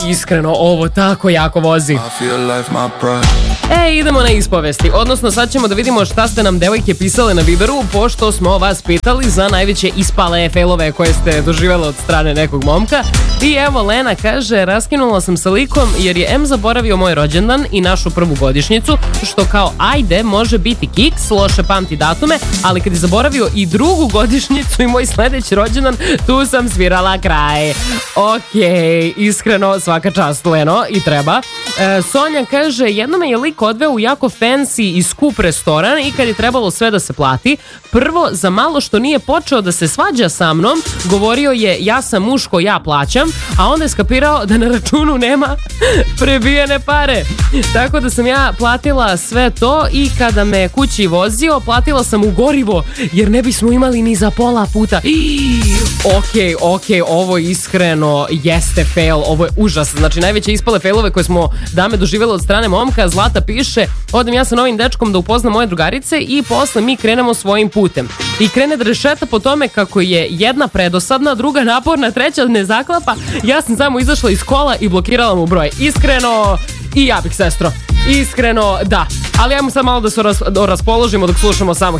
iskreno, ovo tako jako vozi. Idemo na ispovesti, odnosno sad ćemo da vidimo šta ste nam devojke pisale na Viberu, pošto smo vas pitali za najveće ispale failove koje ste doživjeli od strane nekog momka. I evo, Lena kaže, raskinula sam sa likom jer je zaboravio moj rođendan i našu prvu godišnjicu, što kao ajde može biti kiks, loše pamti datume, ali kad je zaboravio i drugu godišnjicu i moj sljedeći rođendan, tu sam svirala kraj. Okej, iskreno svaka čast, Leno, i treba. Sonja kaže, jedno me je lik odveo u jako fancy i skup restoran i kad je trebalo sve da se plati, prvo za malo što nije počeo da se svađa sa mnom, govorio je ja sam muško, ja plaćam, a onda je skapirao da na računu nema prebijene pare. Tako da sam ja platila sve to i kada me kući vozio, platila sam u gorivo jer ne bismo imali ni za pola puta. Okej, ovo iskreno jeste fail, ovo je užas. Znači najveće ispale failove koje smo dame doživjeli od strane momka. Zlata piše, odem ja sa novim dečkom da upoznam moje drugarice i posle mi krenemo svojim putem. I krene da rešeta po tome kako je jedna predosadna, druga naporna, treća ne zaklapa. Ja sam samo izašla iz kola i blokirala mu broj. Iskreno, i ja bih, sestro. Iskreno, da. Ali ajmo sad malo da se raspoložimo dok slušamo samo